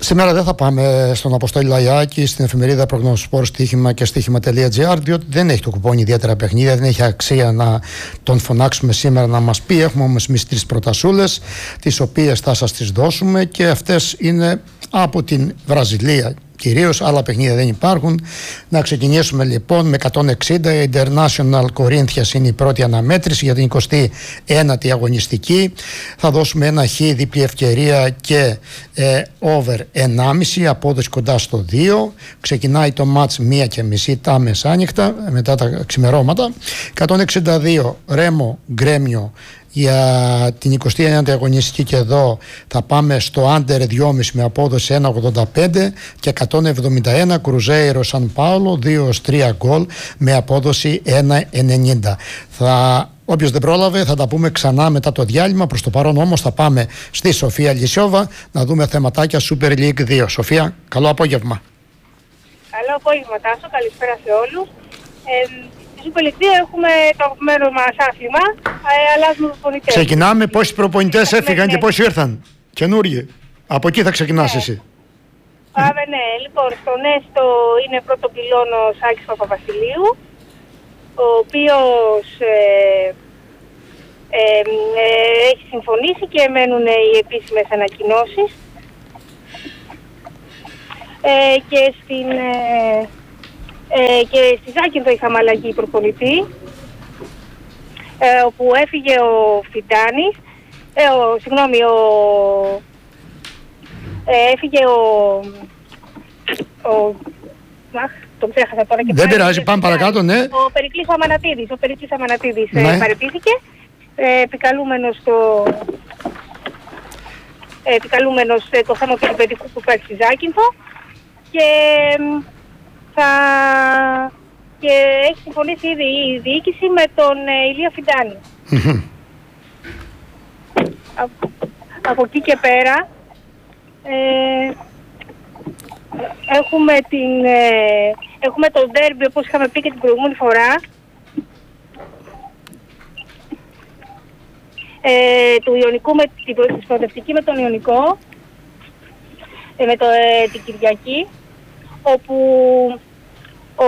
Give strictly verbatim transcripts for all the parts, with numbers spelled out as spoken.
Σήμερα δεν θα πάμε στον Αποστόλη Λαϊάκη, στην εφημερίδα Προγνωσπόρ Στοίχημα και στοίχημα.gr, διότι δεν έχει το κουπόνι ιδιαίτερα παιχνίδια, δεν έχει αξία να τον φωνάξουμε σήμερα να μας πει. Έχουμε όμως εμείς τρεις προτασούλες, τις οποίες θα σας τις δώσουμε, και αυτές είναι από την Βραζιλία. Κυρίως άλλα παιχνίδια δεν υπάρχουν. Να ξεκινήσουμε λοιπόν με εκατόν εξήντα. Η International Corinthians είναι η πρώτη αναμέτρηση για την εικοστή ένατη αγωνιστική. Θα δώσουμε ένα χ, διπλή ευκαιρία και ε, over ενάμιση, απόδοση κοντά στο δύο. Ξεκινάει το μάτς μία και μισή τα μεσάνυχτα, μετά τα ξημερώματα. εκατόν εξήντα δύο Ρέμο Γκρέμιο για την εικοστή ένατη αγωνιστική, και εδώ θα πάμε στο under δυόμισι με απόδοση ένα ογδόντα πέντε, και εκατόν εβδομήντα ένα Κρουζέιρο Σαν Πάολο δύο τρία γκολ με απόδοση ένα ενενήντα. Θα... Όποιος δεν πρόλαβε θα τα πούμε ξανά μετά το διάλειμμα. Προς το παρόν όμως θα πάμε στη Σοφία Λυσιόβα να δούμε θεματάκια Super League δύο. Σοφία, καλό απόγευμα. Καλό απόγευμα Τάσο, καλησπέρα σε όλους. Ε, Στη Super League δύο έχουμε το αγαπημένο μας άθλημα, ε, αλλάζουμε προπονητές. Ξεκινάμε, πόσοι προπονητές έφυγαν και πόσοι ήρθαν καινούργιοι. Από εκεί θα ξεκινάς ναι. εσύ. Πάμε, ναι. Λοιπόν, στον έστω είναι πρώτο πυλώνος Άκης Παπαβασιλείου, ο οποίος ε, ε, ε, έχει συμφωνήσει και μένουν οι επίσημες ανακοινώσεις. Ε, και στην... Ε, Ε, και στη Ζάκυνθο είχαμε αλλαγή προπονητή, ε, όπου έφυγε ο Φιντάνης, ε, ο, συγγνώμη, ο, ε, έφυγε ο, ο, αχ, τον ξέχασα τώρα και δεν πειράζει, πάμε παρακάτω, ναι. Ο Περικλής Αμανατίδης, ο Περικλής Αμανατίδης ναι. ε, παραιτήθηκε, ε, επικαλούμενος το, ε, επικαλούμενος ε, το θέμα του παιδικού που υπάρχει στη Ζάκυνθο, και... Θα... και έχει συμφωνήσει ήδη η διοίκηση με τον ε, Ηλία Φιντάνη. Mm-hmm. Α, από εκεί και πέρα ε, έχουμε, την, ε, έχουμε το ντέρμπι, όπως είχαμε πει και την προηγούμενη φορά, ε, του Ιωνικού με την προοδευτική με τον Ιωνικό, ε, με το, ε, την Κυριακή, όπου ο,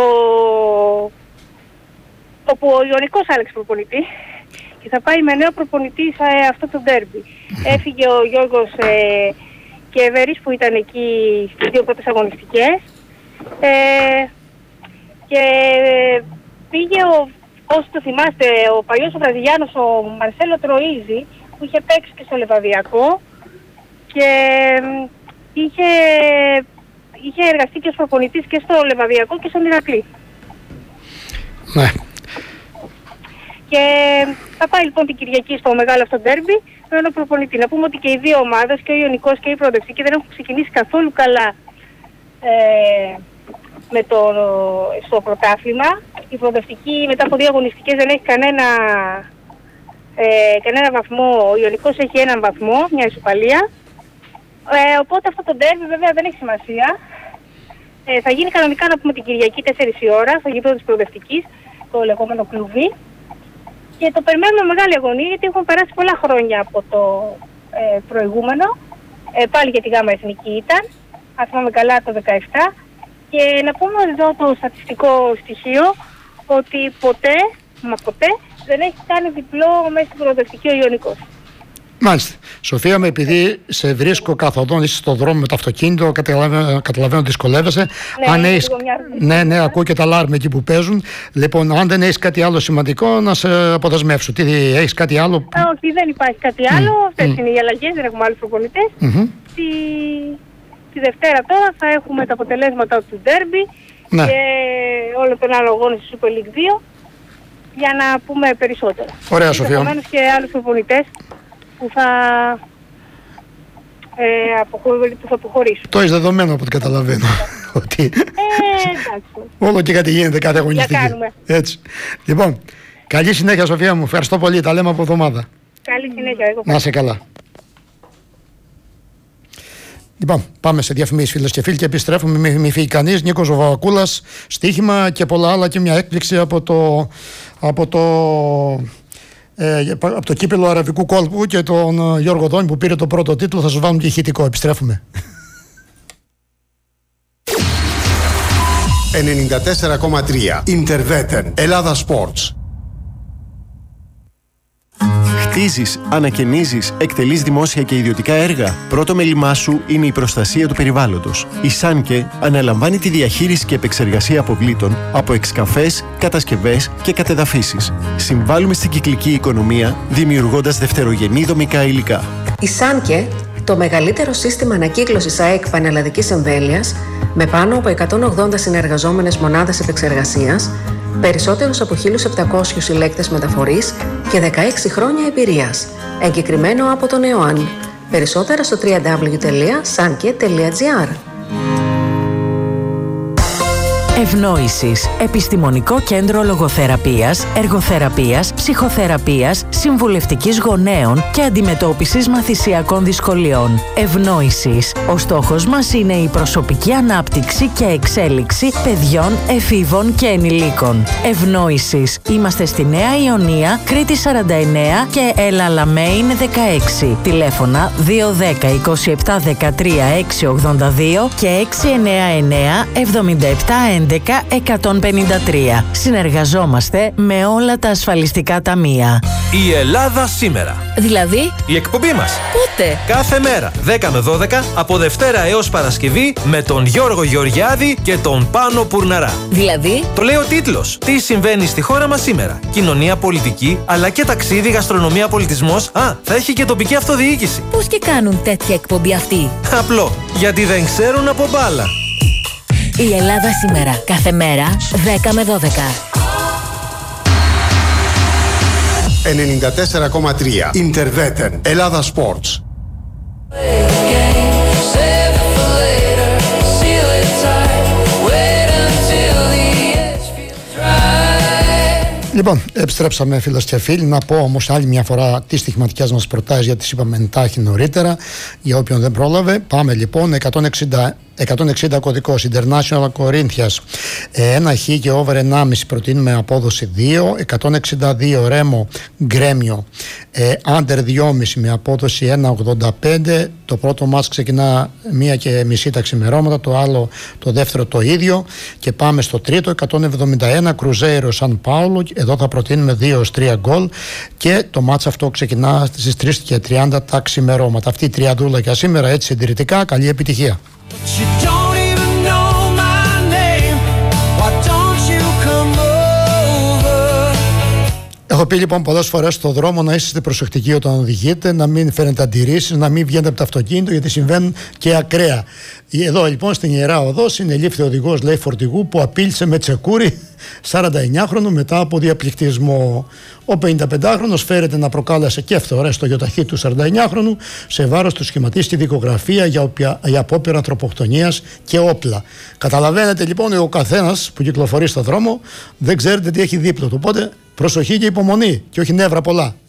όπου ο Ιωνικός άλλαξε προπονητή και θα πάει με νέο προπονητή σε αυτό το ντέρμπι. Έφυγε ο Γιώργος ε, Κέβερης που ήταν εκεί στις δύο πρώτες αγωνιστικές, ε, και πήγε, ο, όσοι το θυμάστε, ο παλιός ο Βραζιλιάνος, ο Μαρσέλο Τροΐζη, που είχε παίξει και στο Λεβαδιακό και ε, είχε... είχε εργαστεί και ως προπονητής και στο Λεβαδιακό και στον Ηρακλή. Ναι. Και θα πάει λοιπόν την Κυριακή στο μεγάλο αυτό ντέρμπι με ένα προπονητή. Να πούμε ότι και οι δύο ομάδες, και ο Ιωνικός και η Προοδευτική, δεν έχουν ξεκινήσει καθόλου καλά ε, με το, στο πρωτάθλημα. Η Προοδευτική μετά από δύο αγωνιστικές δεν έχει κανένα, ε, κανένα βαθμό. Ο Ιωνικός έχει έναν βαθμό, μια ισοπαλία. Ε, οπότε αυτό το ντέρμπι βέβαια δεν έχει σημασία. Ε, θα γίνει κανονικά, να πούμε, την Κυριακή τέσσερις η ώρα, στο γήπεδο της Προοδευτικής, το λεγόμενο κλουβί. Και το περιμένουμε μεγάλη αγωνία, γιατί έχουν περάσει πολλά χρόνια από το ε, προηγούμενο. Ε, πάλι για τη ΓΑΜΑ Εθνική ήταν, αν θυμάμαι καλά, το δεκαεπτά. Και να πούμε εδώ το στατιστικό στοιχείο, ότι ποτέ, μα ποτέ, δεν έχει κάνει διπλό μέσα στην Προοδευτική ο Ιωνικός. Μάλιστα. Σοφία, με επειδή σε βρίσκω καθοδόν, είσαι στον δρόμο με το αυτοκίνητο, καταλαβαίνω, καταλαβαίνω δυσκολεύεσαι. Ναι, αν έχεις... ναι, ναι, ακούω και τα αλάρμ εκεί που παίζουν. Λοιπόν, αν δεν έχεις κάτι άλλο σημαντικό, να σε αποδεσμεύσω. Τι, έχεις κάτι άλλο? Α, όχι, δεν υπάρχει κάτι άλλο. Mm. Αυτές mm. είναι οι αλλαγές, δεν έχουμε άλλους προπονητές. Mm-hmm. Τη... τη Δευτέρα τώρα θα έχουμε τα αποτελέσματα του ντέρμπι, ναι, και όλο τον άλλο αγώνα στη Super League δύο, για να πούμε περισσότερα. Ωραία, Σοφία. Επομένως και άλλους προπονητές που θα, ε, αποχω... που θα αποχωρήσουν. Το έχεις δεδομένο από ό,τι καταλαβαίνω. Ότι... ε, εντάξει. Όλο και κάτι γίνεται κάθε αγωνιστική. Για κάνουμε. Έτσι. Λοιπόν, καλή συνέχεια, Σοφία μου. Ευχαριστώ πολύ. Τα λέμε από εβδομάδα. Καλή συνέχεια. Εγώ. Να είσαι καλά. Λοιπόν, πάμε σε διαφημίσεις, φίλες και φίλοι, και επιστρέφουμε. Μη, μη φύγει κανείς. Νίκος Βαβακούλας, στοίχημα και πολλά άλλα, και μια έκπληξη από το, από το, ε, από το κύπελλο Αραβικού Κόλπου και τον Γιώργο Δόνη που πήρε το πρώτο τίτλο. Θα σας βάλουμε και ηχητικό. Επιστρέφουμε. ενενήντα τέσσερα κόμμα τρία Interveten Ελλάδα Sports. Χτίζεις, ανακαινίζεις, εκτελείς δημόσια και ιδιωτικά έργα. Πρώτο μέλημά σου είναι η προστασία του περιβάλλοντος. Η Σάνκε αναλαμβάνει τη διαχείριση και επεξεργασία αποβλήτων από εξκαφές, κατασκευές και κατεδαφίσεις. Συμβάλλουμε στην κυκλική οικονομία, δημιουργώντας δευτερογενή δομικά υλικά. Η Σάνκε, το μεγαλύτερο σύστημα ανακύκλωσης ΑΕΚ πανελλαδικής εμβέλειας, με πάνω από εκατόν ογδόντα συνεργαζόμενες μονάδες επεξεργασίας, περισσότερους από χίλιους επτακόσιους συλλέκτες μεταφορής και δεκαέξι χρόνια εμπειρίας. Εγκεκριμένο από τον ΕΟΑΝ. Περισσότερα στο double-u double-u double-u τελεία sanke τελεία gr. Ευνόησης. Επιστημονικό κέντρο λογοθεραπείας, εργοθεραπείας, ψυχοθεραπείας, συμβουλευτικής γονέων και αντιμετώπισης μαθησιακών δυσκολιών. Ευνόησης. Ο στόχος μας είναι η προσωπική ανάπτυξη και εξέλιξη παιδιών, εφήβων και ενηλίκων. Ευνόησης. Είμαστε στη Νέα Ιωνία, Κρήτη σαράντα εννέα και Έλα Λαμέιν δεκαέξι. Τηλέφωνα δύο ένα μηδέν είκοσι επτά δεκατρία έξι ογδόντα δύο και έξι εννέα εννέα εβδομήντα επτά έντεκα εκατόν πενήντα τρία. Συνεργαζόμαστε με όλα τα ασφαλιστικά ταμεία. Η Ελλάδα σήμερα. Δηλαδή, η εκπομπή μας. Πότε? Κάθε μέρα, δέκα με δώδεκα, από Δευτέρα έως Παρασκευή, με τον Γιώργο Γεωργιάδη και τον Πάνο Πουρναρά. Δηλαδή, το λέει ο τίτλος. Τι συμβαίνει στη χώρα μας σήμερα. Κοινωνία, πολιτική, αλλά και ταξίδι, γαστρονομία, πολιτισμός. Α, θα έχει και τοπική αυτοδιοίκηση. Πώς και κάνουν τέτοια εκπομπή αυτοί? Απλό. Γιατί δεν ξέρουν από μπάλα. Η Ελλάδα σήμερα. Κάθε μέρα, δέκα με δώδεκα. ενενήντα τέσσερα κόμμα τρία Interveten Ελλάδα Sports. Λοιπόν, επιστρέψαμε φίλες και φίλοι. Να πω όμως άλλη μια φορά τις στοιχηματικές μας προτάσεις, γιατί τις είπαμε εντάχει νωρίτερα. Για όποιον δεν πρόλαβε, πάμε λοιπόν. εκατόν εξήντα, εκατόν εξήντα κωδικός International Corinthians, ένα χ και over ενάμιση προτείνουμε απόδοση δύο. εκατόν εξήντα δύο Ρέμο Γκρέμιο, under δυόμιση με απόδοση ένα ογδόντα πέντε. Το πρώτο μας ξεκινά μία και μισή τα ξημερώματα, το άλλο το δεύτερο το ίδιο. Και πάμε στο τρίτο, εκατόν εβδομήντα ένα Κρουζέιρο Σαν Πάολο. Εδώ θα προτείνουμε δύο έως τρία γκολ και το μάτς αυτό ξεκινά στις τρεις και τριάντα τα ξημερώματα. Αυτή η τριαντούλα για σήμερα, έτσι συντηρητικά. Καλή επιτυχία. Έχω πει λοιπόν πολλές φορές στον δρόμο να είστε προσεκτικοί όταν οδηγείτε, να μην φέρετε αντιρρήσεις, να μην βγαίνετε από το αυτοκίνητο, γιατί συμβαίνουν και ακραία. Εδώ λοιπόν στην Ιερά Οδό συνελήφθη ο οδηγός, λέει, φορτηγού που απείλησε με τσεκούρι σαρανταεννιάχρονο μετά από διαπληκτισμό. Ο πενηνταπεντάχρονος φέρεται να προκάλεσε και φθορές στο γιοταχή του σαρανταεννιάχρονου, σε βάρος του σχηματίστηκε δικογραφία για, οποια, για απόπειρα ανθρωποκτονίας και όπλα. Καταλαβαίνετε λοιπόν, ο καθένας που κυκλοφορεί στον δρόμο δεν ξέρετε τι έχει δίπλα του. Οπότε προσοχή και υπομονή και όχι νεύρα πολλά.